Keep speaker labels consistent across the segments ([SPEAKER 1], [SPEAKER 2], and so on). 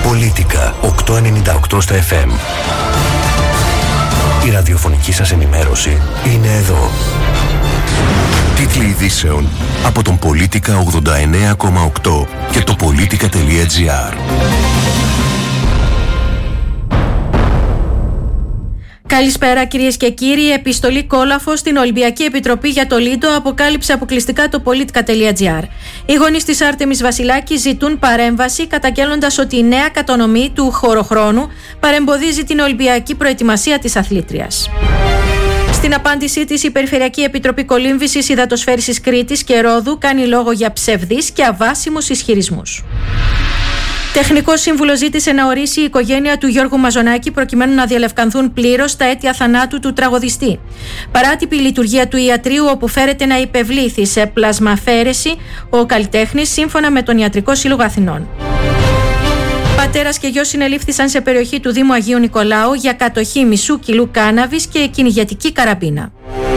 [SPEAKER 1] Πολίτικα 898 στα FM. Η ραδιοφωνική σας ενημέρωση είναι εδώ. Τίτλοι ειδήσεων από τον Πολίτικα 89,8 και το Πολίτικα.gr.
[SPEAKER 2] Καλησπέρα κυρίες και κύριοι. Η επιστολή Κόλαφος στην Ολυμπιακή Επιτροπή για το Λίντο αποκάλυψε αποκλειστικά το Πολίτικα.gr. Οι γονείς της Άρτεμις Βασιλάκη ζητούν παρέμβαση, καταγγέλλοντας ότι η νέα κατανομή του χωροχρόνου παρεμποδίζει την Ολυμπιακή προετοιμασία της αθλήτριας. Στην απάντησή της, η Περιφερειακή Επιτροπή Κολύμβησης, Υδατοσφαίρισης Κρήτης και Ρόδου κάνει λόγο για ψευδείς και αβάσιμους ισχυρισμούς. Τεχνικός σύμβουλος ζήτησε να ορίσει η οικογένεια του Γιώργου Μαζονάκη προκειμένου να διαλευκανθούν πλήρως τα αίτια θανάτου του τραγουδιστή. Παράτυπη λειτουργία του ιατρείου, όπου φέρεται να υπευλήθη σε πλασμαφαίρεση ο καλλιτέχνης, σύμφωνα με τον Ιατρικό Σύλλογο Αθηνών. Πατέρας και γιος συνελήφθησαν σε περιοχή του Δήμου Αγίου Νικολάου για κατοχή μισού κιλού κάναβης και κυνηγετική καραμπίνα.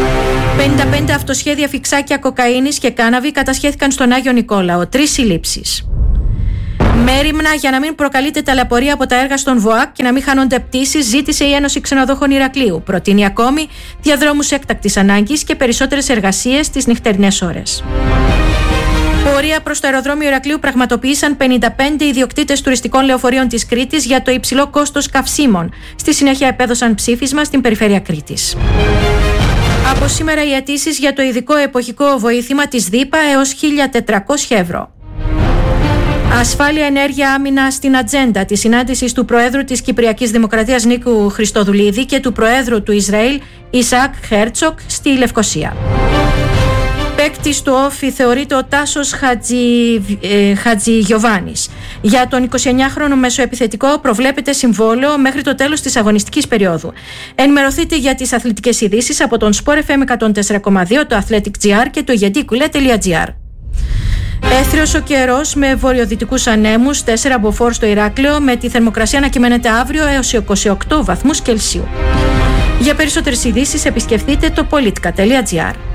[SPEAKER 2] 55 αυτοσχέδια φιξάκια κοκαίνης και κάναβη κατασχέθηκαν στον Άγιο Νικόλαο. 3 συλλήψεις. Μέριμνα για να μην προκαλείται ταλαιπωρία από τα έργα στον ΒΟΑΚ και να μην χάνονται πτήσεις, ζήτησε η Ένωση Ξενοδόχων Ηρακλείου. Προτείνει ακόμη διαδρόμους έκτακτης ανάγκης και περισσότερες εργασίες στις νυχτερινές ώρες. Πορεία προς το αεροδρόμιο Ηρακλείου πραγματοποίησαν 55 ιδιοκτήτες τουριστικών λεωφορείων της Κρήτης για το υψηλό κόστος καυσίμων. Στη συνέχεια επέδωσαν ψήφισμα στην περιφέρεια Κρήτης. Από σήμερα οι αιτήσεις για το ειδικό εποχικό βοήθημα της ΔΥΠΑ έως 1.400 ευρώ. Ασφάλεια, ενέργεια, άμυνα στην ατζέντα της συνάντησης του Προέδρου της Κυπριακής Δημοκρατίας Νίκου Χριστοδουλίδη και του Προέδρου του Ισραήλ Ισαάκ Χέρτσοκ στη Λευκοσία. Παίκτης του Όφη θεωρείται ο Τάσος Χατζηγιοβάνης. Για τον 29χρονο μεσοεπιθετικό προβλέπεται συμβόλαιο μέχρι το τέλος της αγωνιστικής περίοδου. Ενημερωθείτε για τις αθλητικές ειδήσεις από τον Sport FM 104,2, το Athletic.gr και το Yedikule.gr. Έθριος ο καιρός με βορειοδυτικούς ανέμους, 4 μποφόρ στο Ηράκλειο, με τη θερμοκρασία να κυμαίνεται αύριο έως 28 βαθμούς Κελσίου. Για περισσότερες ειδήσεις επισκεφτείτε το Politica.gr.